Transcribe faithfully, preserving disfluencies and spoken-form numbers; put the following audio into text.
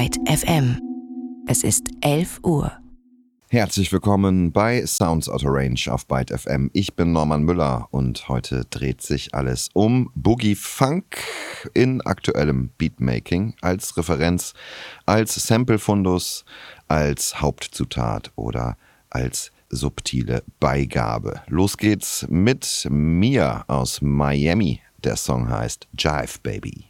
Byte F M. Es ist elf Uhr. Herzlich willkommen bei Sounds Out of Range auf Byte F M. Ich bin Norman Müller und heute dreht sich alles um Boogie Funk in aktuellem Beatmaking als Referenz, als Sample-Fundus, als Hauptzutat oder als subtile Beigabe. Los geht's mit Mia aus Miami. Der Song heißt Jive Baby.